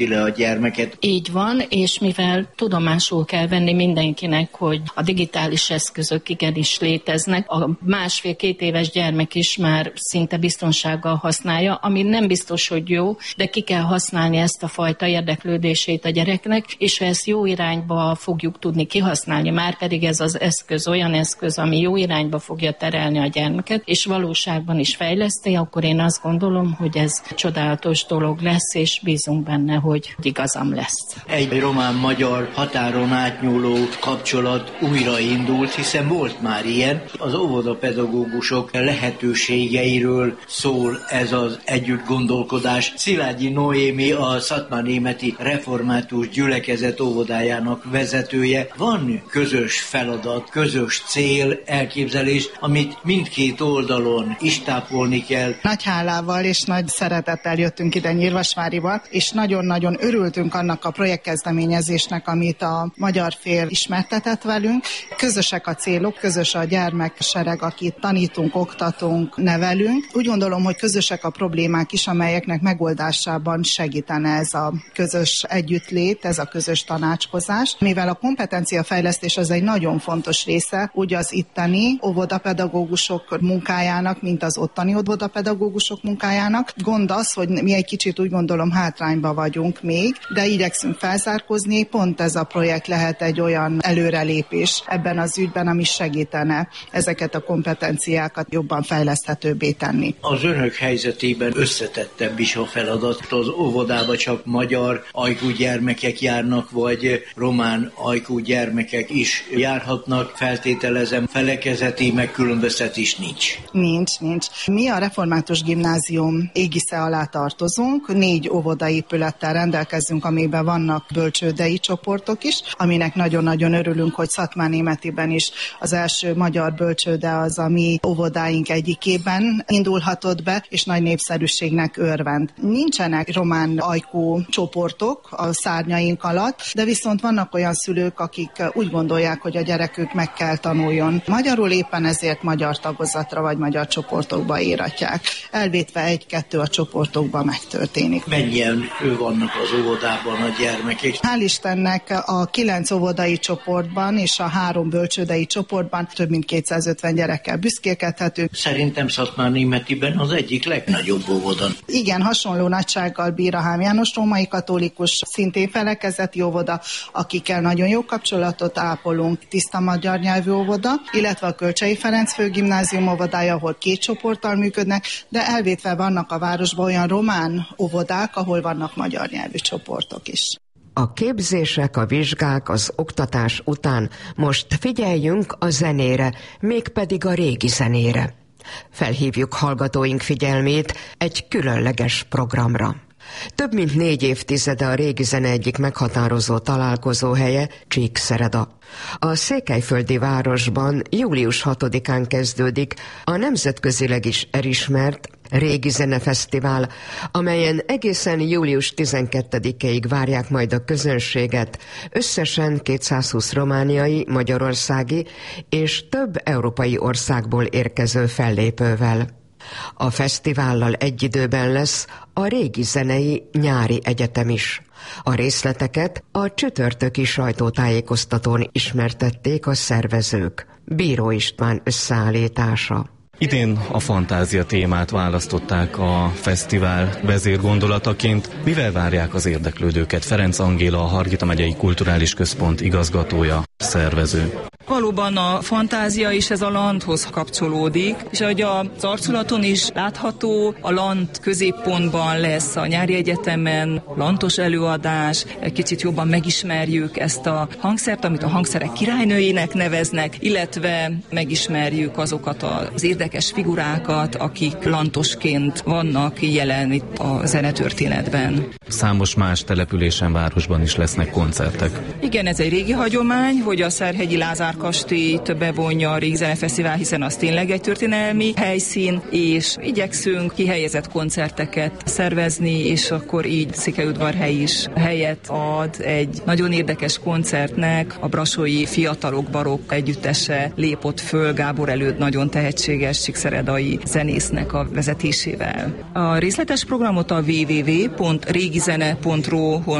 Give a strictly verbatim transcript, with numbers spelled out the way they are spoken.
le a gyermeket. Így van, és mivel tudomásul kell venni mindenkinek, hogy a digitális eszközök igenis léteznek, a másfél-két éves gyermek is már szinte biztonsággal használja, ami nem biztos, hogy jó, de ki kell használni ezt a fajta érdeklődését a gyereknek, és ha ezt jó irányba fogjuk tudni kihasználni, már pedig ez az eszköz olyan eszköz, ami jó irányba fogja terelni a gyermeket, és valóságban is fejleszti, akkor én azt gondolom, hogy ez csodálatos dolog lesz, és bízunk benne, hogy igazam lesz. Egy román-magyar határon átnyúló kapcsolat újraindult, hiszen volt már ilyen. Az óvodapedagógusok lehetőségeiről szól ez az együtt gondolkodás. Szilágyi Noémi, a szatmárnémeti református gyülekezet óvodájának vezetője. Van közös feladat, közös cél, elképzelés, amit mindkét oldalon is tápolni kell. Nagy hálával és nagy szeretettel jöttünk ide Nyírvasváriba, és nagyon-nagyon örültünk annak a projektkezdeményezésnek, amit a magyar fél ismertetett velünk. Közösek a célok, közös a gyermeksereg, akit tanítunk, oktatunk, nevelünk. Úgy gondolom, hogy közösek a problémák is, amelyeknek megoldásában segítene ez a közös együttlét, ez a közös tanácskozás. Mivel a kompetenciafejlesztés az egy nagyon fontos része, úgy az itteni óvodapedagógusok munkájának, mint az ottani óvodapedagógusok munkájának. Gond az, hogy mi egy kicsit úgy gondolom hátrányba vagyunk még, de igyekszünk felzárkózni. Pont ez a projekt lehet egy olyan előrelépés ebben az ügyben, ami segítene ezeket a kompetenciákat jobban fejleszthetőbbé tenni. Az önök helyzetében összetettebb is a feladat. Az óvodába csak magyar ajkú gyermekek járnak, vagy román ajkú gyermekek is járhatnak. Feltételezem, felekezeti megkülönböztetés nincs. Nincs, nincs. Mi a Református Gimnázium égisze alá tartozunk, négy óvodaépülettel rendelkezünk, amiben vannak bölcsődei csoportok is, aminek nagyon-nagyon örülünk, hogy Szatmárnémetiben is az első magyar bölcsőde az, ami óvodáink egyikében indulhatott be, és nagy népszerűségnek örvend. Nincsenek román ajkú csoportok a szárnyaink alatt, de viszont vannak olyan szülők, akik úgy gondolják, hogy a gyerekük meg kell tanuljon magyarul, éppen ezért magyar tagozatra vagy magyar csoportokba íratják. Elvétve egy-kettő a csoportokban megtörténik. Mennyien ő vannak az óvodában a gyermekek? Hál' Istennek a kilenc óvodai csoportban és a három bölcsődei csoportban több mint kétszázötven gyerekkel büszkélkedhetünk. Szerintem Szatmárnémetiben az egyik legnagyobb óvoda. Igen, hasonló nagysággal bír a Hám János római katolikus, szintén felekezeti óvoda, akikkel nagyon jó kapcsolatot ápolunk, tiszta magyar nyelvű óvoda, illetve a Kölcsei Ferenc Főgimnázium óvodája, ahol két csoporttal működnek, de elvétve vannak a városban olyan román óvodák, ahol vannak magyar nyelvű csoportok is. A képzések, a vizsgák, az oktatás után most figyeljünk a zenére, mégpedig a régi zenére. Felhívjuk hallgatóink figyelmét egy különleges programra. Több mint négy évtizede a régi zene egyik meghatározó találkozóhelye Csíkszereda. A székelyföldi városban július hatodikán kezdődik a nemzetközileg is elismert Régi Zenefesztivál, amelyen egészen július tizenkettedikéig várják majd a közönséget, összesen kétszázhúsz romániai, magyarországi és több európai országból érkező fellépővel. A fesztivállal egy időben lesz a Régi Zenei Nyári Egyetem is. A részleteket a csütörtöki sajtótájékoztatón ismertették a szervezők. Bíró István összeállítása. Idén a fantázia témát választották a fesztivál vezérgondolataként. Mivel várják az érdeklődőket? Ferenc Angéla, a Hargita megyei kulturális központ igazgatója, szervező. Valóban a fantázia is ez a landhoz kapcsolódik, és ahogy az arculaton is látható, a land középpontban lesz a nyári egyetemen lantos előadás, egy kicsit jobban megismerjük ezt a hangszert, amit a hangszerek királynőjének neveznek, illetve megismerjük azokat az érdekes figurákat, akik lantosként vannak jelen itt a zenetörténetben. Számos más településen, városban is lesznek koncertek. Igen, ez egy régi hagyomány, hogy a Szerhegyi Lázár kastélyt bevonja a Régi Zenefesztivál, hiszen az tényleg egy történelmi helyszín, és igyekszünk kihelyezett koncerteket szervezni, és akkor így Székelyudvarhely is helyet ad egy nagyon érdekes koncertnek. A brassói fiatalok barokk együttese lép ott föl Gábor Előd nagyon tehetséges csíkszeredai zenésznek a vezetésével. A részletes programot a double-u double-u double-u pont régizene pont ru